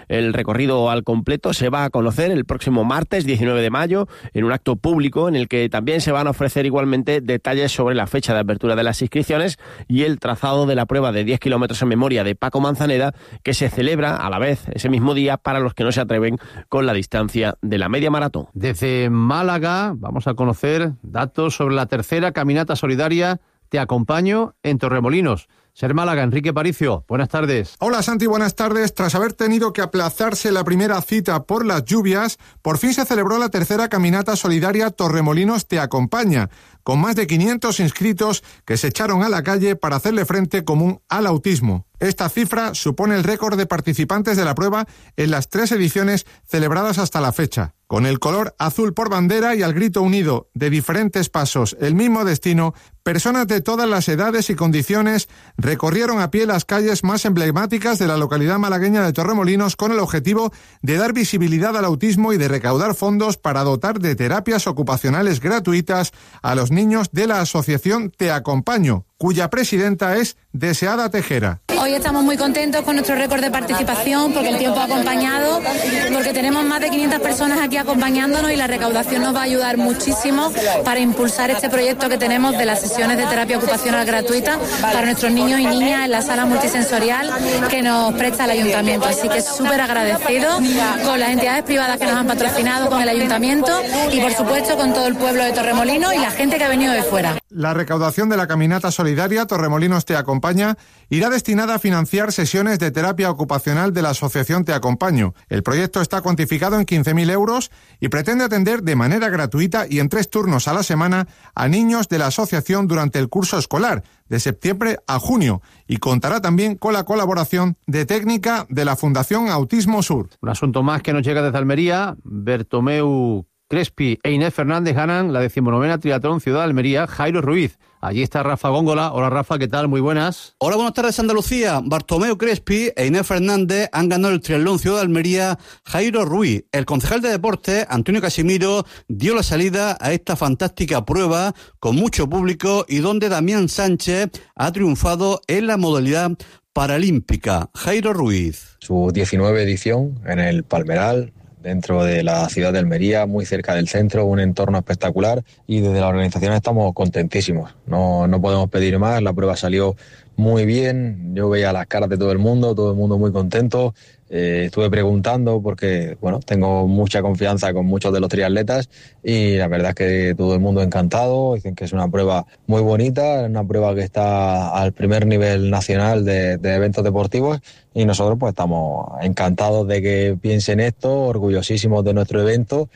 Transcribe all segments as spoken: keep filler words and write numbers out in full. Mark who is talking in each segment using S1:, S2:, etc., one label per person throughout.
S1: El recorrido al completo se va a conocer el próximo martes diecinueve de mayo en un acto público en el que también se van a ofrecer igualmente detalles sobre la fecha de apertura de las inscripciones y el trazado de la prueba de diez kilómetros en memoria de Paco Manzaneda, que se celebra a la vez ese mismo día para los que no se atreven con la distancia de la media maratón.
S2: Desde Málaga vamos a conocer datos sobre la tercera caminata solidaria Te Acompaño en Torremolinos. Ser Málaga, Enrique Paricio, buenas tardes.
S3: Hola Santi, buenas tardes. Tras haber tenido que aplazarse la primera cita por las lluvias, por fin se celebró la tercera caminata solidaria Torremolinos Te Acompaña, con más de quinientos inscritos que se echaron a la calle para hacerle frente común al autismo. Esta cifra supone el récord de participantes de la prueba en las tres ediciones celebradas hasta la fecha. Con el color azul por bandera y al grito unido de diferentes pasos, el mismo destino, personas de todas las edades y condiciones recorrieron a pie las calles más emblemáticas de la localidad malagueña de Torremolinos con el objetivo de dar visibilidad al autismo y de recaudar fondos para dotar de terapias ocupacionales gratuitas a los niños de la asociación Te Acompaño, cuya presidenta es Deseada Tejera.
S4: Hoy estamos muy contentos con nuestro récord de participación porque el tiempo ha acompañado, porque tenemos más de quinientas personas aquí acompañándonos y la recaudación nos va a ayudar muchísimo para impulsar este proyecto que tenemos de las sesiones de terapia ocupacional gratuita para nuestros niños y niñas en la sala multisensorial que nos presta el ayuntamiento. Así que súper agradecido con las entidades privadas que nos han patrocinado, con el ayuntamiento y por supuesto con todo el pueblo de Torremolinos y la gente que ha venido de fuera.
S3: La recaudación de la caminata solidaria Torremolinos Te Acompaña irá destinada a financiar sesiones de terapia ocupacional de la asociación Te Acompaño. El proyecto está cuantificado en quince mil euros y pretende atender de manera gratuita y en tres turnos a la semana a niños de la asociación durante el curso escolar, de septiembre a junio, y contará también con la colaboración de técnica de la Fundación Autismo Sur.
S2: Un asunto más que nos llega desde Almería. Bertomeu Crespi e Inés Fernández ganan la decimonovena Triatlón Ciudad de Almería Jairo Ruiz. Allí está Rafa Góngola. Hola Rafa, ¿qué tal? Muy buenas.
S5: Hola, buenas tardes Andalucía. Bartomeu Crespi e Inés Fernández han ganado el Triatlón Ciudad de Almería Jairo Ruiz. El concejal de deportes, Antonio Casimiro, dio la salida a esta fantástica prueba con mucho público y donde Damián Sánchez ha triunfado en la modalidad paralímpica. Jairo Ruiz.
S6: Su diecinueve edición en el Palmeral, dentro de la ciudad de Almería, muy cerca del centro, un entorno espectacular y desde la organización estamos contentísimos. No, no podemos pedir más, la prueba salió muy bien, yo veía las caras de todo el mundo, todo el mundo muy contento. Eh, estuve preguntando porque, bueno, tengo mucha confianza con muchos de los triatletas y la verdad es que todo el mundo encantado, dicen que es una prueba muy bonita, una prueba que está al primer nivel nacional de, de eventos deportivos y nosotros pues estamos encantados de que piensen esto, orgullosísimos de nuestro evento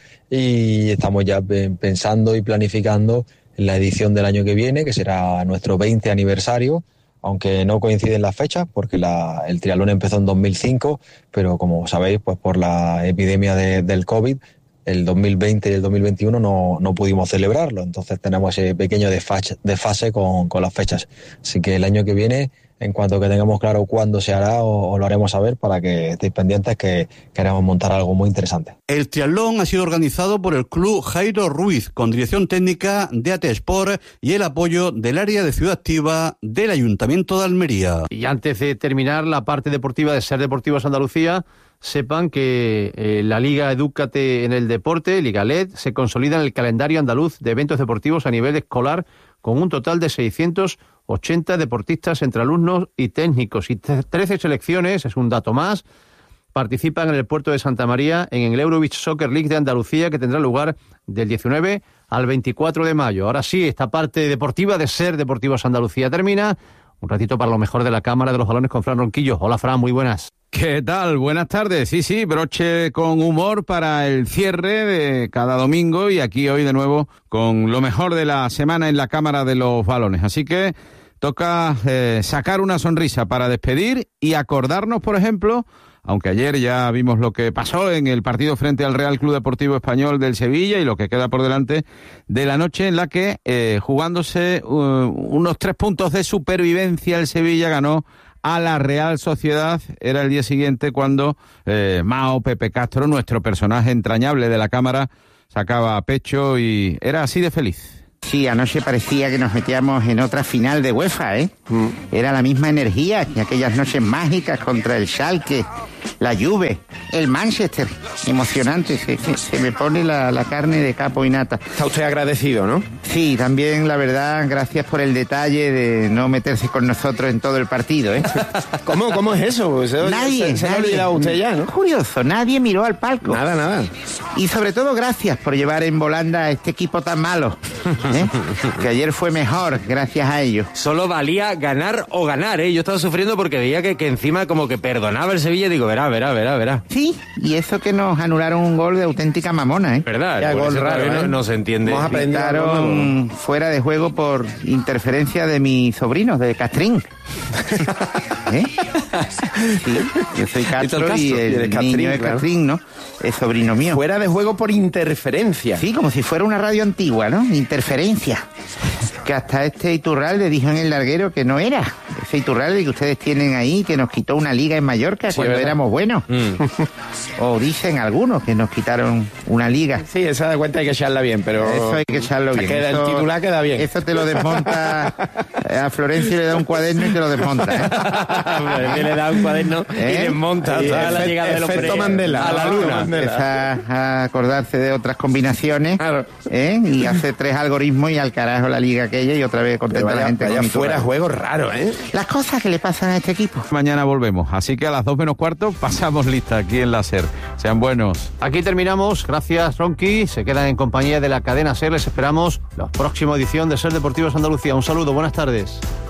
S6: y estamos ya pensando y planificando la edición del año que viene, que será nuestro veinte aniversario. Aunque no coinciden las fechas, porque la, el triatlón empezó en dos mil cinco, pero como sabéis, pues por la epidemia de, del COVID, el dos mil veinte y el dos mil veintiuno no, no pudimos celebrarlo, entonces tenemos ese pequeño desfase, desfase con, con las fechas. Así que el año que viene, en cuanto que tengamos claro cuándo se hará, o, o lo haremos saber para que estéis pendientes, que queremos montar algo muy interesante.
S5: El triatlón ha sido organizado por el Club Jairo Ruiz, con dirección técnica de A T Sport y el apoyo del área de Ciudad Activa del Ayuntamiento de Almería.
S2: Y antes de terminar la parte deportiva de Ser Deportivos Andalucía, sepan que eh, la Liga Edúcate en el Deporte, Liga L E D, se consolida en el calendario andaluz de eventos deportivos a nivel escolar con un total de seiscientos ochenta deportistas entre alumnos y técnicos y trece selecciones, es un dato más, participan en el puerto de Santa María en el Eurobeach Soccer League de Andalucía que tendrá lugar del diecinueve al veinticuatro de mayo. Ahora sí, esta parte deportiva de Ser Deportivos Andalucía termina. Un ratito para lo mejor de la Cámara de los Balones con Fran Ronquillo. Hola Fran, muy buenas.
S7: ¿Qué tal? Buenas tardes. Sí, sí, broche con humor para el cierre de cada domingo y aquí hoy de nuevo con lo mejor de la semana en la Cámara de los Balones. Así que toca eh, sacar una sonrisa para despedir y acordarnos, por ejemplo, aunque ayer ya vimos lo que pasó en el partido frente al Real Club Deportivo Español del Sevilla y lo que queda por delante de la noche en la que, eh, jugándose uh, unos tres puntos de supervivencia, el Sevilla ganó a la Real Sociedad. Era el día siguiente cuando eh, Mao Pepe Castro, nuestro personaje entrañable de la Cámara, sacaba pecho y era así de feliz.
S8: Sí, anoche parecía que nos metíamos en otra final de UEFA, ¿eh? Mm. Era la misma energía que aquellas noches mágicas contra el Schalke, la Juve, el Manchester. Emocionante, se, se, se me pone la, la carne de capo y nata.
S9: Está usted agradecido, ¿no?
S8: Sí, también, la verdad, gracias por el detalle de no meterse con nosotros en todo el partido, ¿eh?
S9: ¿Cómo, cómo es eso? Se,
S8: nadie,
S9: se, se
S8: nadie.
S9: ha olvidado usted ya, ¿no?
S8: Curioso, nadie miró al palco.
S9: Nada, nada.
S8: Y sobre todo, gracias por llevar en volanda a este equipo tan malo, ¿eh? Que ayer fue mejor, gracias a ellos.
S10: Solo valía ganar o ganar, ¿eh? Yo estaba sufriendo porque veía que, que encima como que perdonaba el Sevilla y digo, verá, verá, verá, verá.
S8: Sí, y eso que nos anularon un gol de auténtica mamona, ¿eh?
S10: ¿Verdad?
S9: Ya, gol raro, ¿eh?
S10: no, no se entiende.
S9: Vamos a aprender algo
S8: Quitaron fuera de juego por interferencia de mis sobrinos, de Castrín. ¿Eh? Sí, yo soy Castro,
S9: Castro
S8: y el
S9: y eres
S8: niño
S9: Castrín,
S8: de
S9: claro.
S8: Castrín, ¿no? Es sobrino mío.
S9: Fuera de juego por interferencia.
S8: Sí, como si fuera una radio antigua, ¿no? Interferencia. Que hasta este Iturralde dijo en el larguero que no era. Ese Iturralde que ustedes tienen ahí, que nos quitó una liga en Mallorca
S9: Sí,
S8: cuando
S9: ¿verdad?
S8: éramos buenos.
S10: Mm.
S8: O dicen algunos que nos quitaron una liga.
S9: Sí, esa de cuenta hay que echarla bien, pero...
S8: Eso hay que echarlo bien.
S9: Queda,
S8: Eso-
S9: el titular queda bien.
S8: Eso te lo desmonta. A Florencio le da un cuaderno y te lo desmonta, ¿eh?
S10: le da un cuaderno
S8: ¿Eh?
S10: y desmonta
S9: Y
S10: toda la
S9: efecto-
S10: llegada de los
S9: efecto
S10: Pérez
S9: Mandela.
S10: a la
S9: Efecto
S10: luna.
S9: Mandela.
S8: Empieza a acordarse de otras combinaciones,
S9: Claro.
S8: ¿eh? Y hace tres algoritmos y al carajo la liga aquella y otra vez
S9: Pero
S8: contenta
S9: vaya,
S8: la gente.
S9: vaya
S8: con
S9: fuera
S8: Iturralde.
S9: juego raro, ¿eh?
S8: Las cosas que le pasan a este equipo.
S7: Mañana volvemos, así que a las dos menos cuarto pasamos lista aquí en la SER. Sean buenos.
S2: Aquí terminamos. Gracias, Ronqui. Se quedan en compañía de la cadena SER. Les esperamos la próxima edición de SER Deportivos Andalucía. Un saludo, buenas tardes.